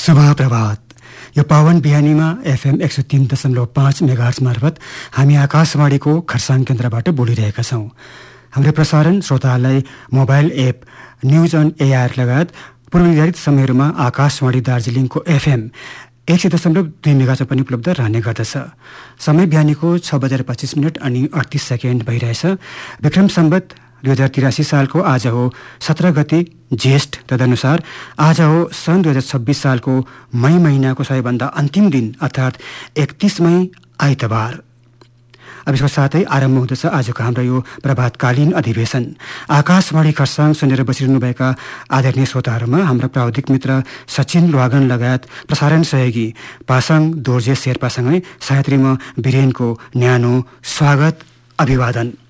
शुभ प्रभात। यो पावन बिहानीमा FM 103.5 मेगाहर्ट्ज मार्फत हामी आकाशवाणीको खरसाङ केन्द्रबाट बोलिरहेका छौँ। हाम्रो प्रसारण श्रोताहरूलाई mobile app news on AR लगायत पूर्वनिर्धारित समयहरूमा आकाशवाणी दार्जिलिङको FM 100.2 मेगाहर्ट्ज पनि उपलब्ध रहने गर्दछ। समय बिहानीको 6:25 अनि 38 सेकेन्ड भइरहेछ। विक्रम सम्वत 2083 सालको आज हो 17 गते ज्येष्ठ। तदनुसार आज हो सन् 2026 सालको मई महिनाको सबैभन्दा अन्तिम दिन अर्थात् 31 मई आइतबार। अब यसको साथै आरम्भ हुँदछ आजको हाम्रो यो प्रभातकालीन अधिवेशन। आकाशवाणी खरसाङ सुनेर बसिरहनुभएका आदरणीय श्रोताहरूमा हाम्रा प्राविधिक मित्र सचिन लुहागन लगायत प्रसारण सहयोगी पासाङ दोर्जे शेर्पासँगै सायत्री म वीरेनको न्यानो स्वागत अभिवादन।